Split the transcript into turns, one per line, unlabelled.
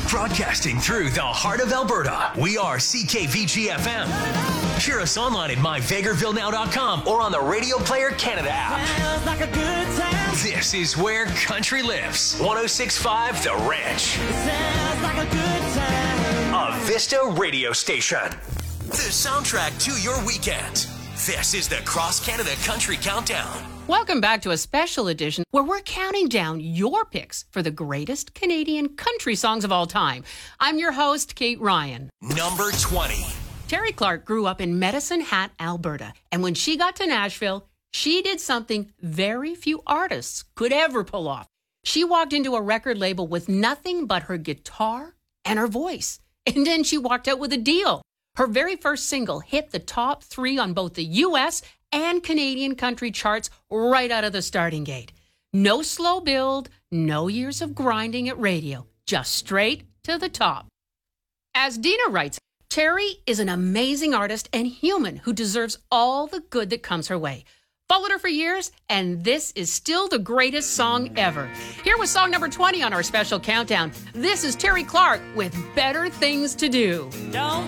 Broadcasting through the heart of Alberta, we are CKVG-FM. Hear us online at myvegrevillenow.com or on the Radio Player Canada app.
Like a good time.
This is where country lives. 106.5 The Ranch.
Sounds like a good time.
A Vista radio station. The soundtrack to your weekend. This is the Cross Canada Country Countdown.
Welcome back to a special edition where we're counting down your picks for the greatest Canadian country songs of all time. I'm your host, Kate Ryan.
Number 20.
Terry Clark grew up in Medicine Hat, Alberta, and when she got to Nashville, she did something very few artists could ever pull off. She walked into a record label with nothing but her guitar and her voice, and then she walked out with a deal. Her very first single hit the top 3 on both the U.S. and Canadian country charts right out of the starting gate. No slow build, no years of grinding at radio, just straight to the top. As Dina writes, Terry is an amazing artist and human who deserves all the good that comes her way. Followed her for years, and this is still the greatest song ever. Here was song number 20 on our special countdown. This is Terry Clark with Better Things to Do.
Don't